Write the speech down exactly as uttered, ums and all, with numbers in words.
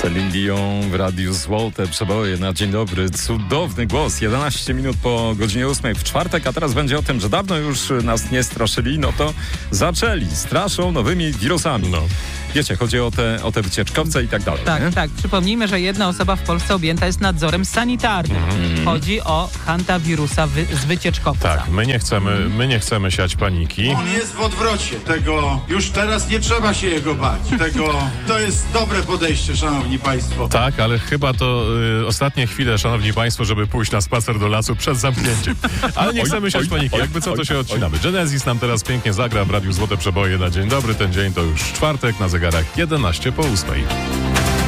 Celine Dion w Radiu Złote Przeboje na dzień dobry. Cudowny głos. jedenaście minut po godzinie ósmej w czwartek, a teraz będzie o tym, że dawno już nas nie straszyli, no to zaczęli. Straszą nowymi wirusami. No. Wiecie, chodzi o te, o te wycieczkowce i tak dalej. Tak, nie? tak. Przypomnijmy, że jedna osoba w Polsce objęta jest nadzorem sanitarnym. Mm. Chodzi o hantawirusa wy, z wycieczkowca. Tak, my nie chcemy, my nie chcemy siać paniki. On jest w odwrocie. Tego już teraz nie trzeba się jego bać. Tego to jest dobre podejście, szanowni państwo. Tak, ale chyba to y, ostatnie chwile, szanowni państwo, żeby pójść na spacer do lasu przed zamknięciem. Ale nie Oj, chcemy siać oj, paniki. oj, Jakby co, to oj, się oj. odcinamy. Genesis nam teraz pięknie zagra w Radiu Złote Przeboje na dzień dobry. Ten dzień to już czwartek, na zegarach jedenaście po ósmej.